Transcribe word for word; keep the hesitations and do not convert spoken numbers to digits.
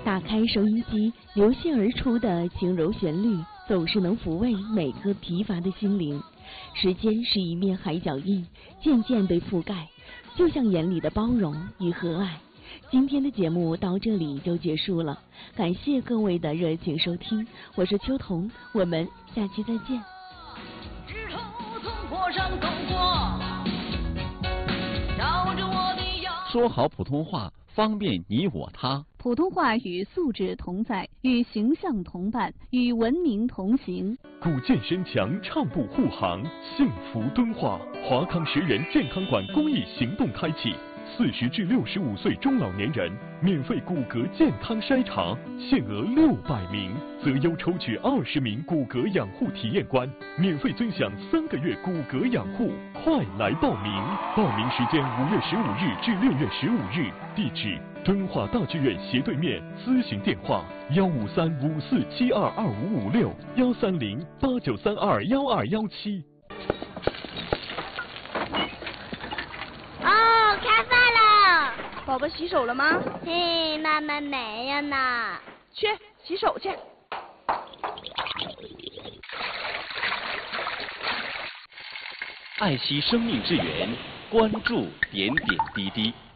打开收音机，流泻而出的轻柔旋律，总是能抚慰每颗疲乏的心灵。时间是一面海脚印，渐渐被覆盖，就像眼里的包容与和蔼。今天的节目到这里就结束了，感谢各位的热情收听，我是秋彤，我们下期再见。 日头从坡上走过，照着我的腰。 说好普通话，方便你我他。 普通话与素质同在，与形象同伴，与文明同行。 古建身强，畅步护航，幸福敦化。华康十人健康馆公益行动开启。四十至六十五岁中老年人免费骨骼健康筛查，限额六百名，择优抽取二十名骨骼养护体验官，免费尊享三个月骨骼养护，快来报名！报名时间五月十五日至六月十五日，地址敦化大剧院斜对面，咨询电话幺五三五四七二二五五六幺三零八九三二幺二幺七。 宝宝洗手了吗？ 嘿，妈妈没有呢。 去洗手去。 爱惜生命之源，关注点点滴滴。